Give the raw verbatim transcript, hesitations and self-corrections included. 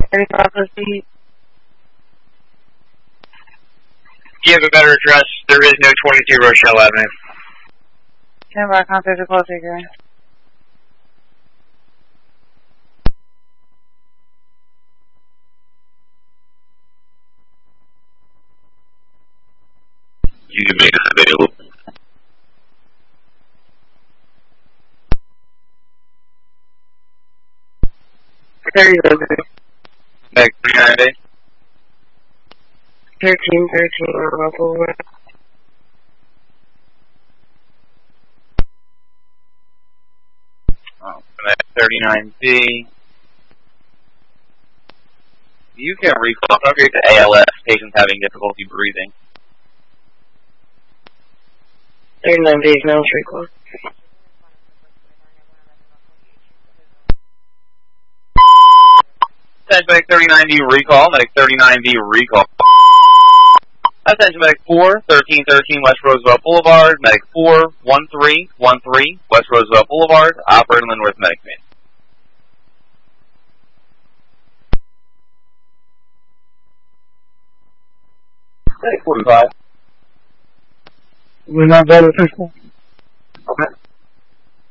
thirty-five plus feet. You have a better address. There is no twenty-two Rochelle Avenue. Stand by, contact the call taker. You can make it available. thirty over. Meg three ninety. thirteen thirteen on Rufflewood. Oh, Meg thirty-nine B. You can recall. Upgrade to A L S. Patients having difficulty breathing. thirty-nine B, no recall. Attention Medic thirty-nine B recall. Medic thirty-nine B recall. Attention Medic four, thirteen thirteen West Roosevelt Boulevard. Medic four, one three one three West Roosevelt Boulevard. Operator in the North Medic Command. Medic forty-five. We're not better, pistol.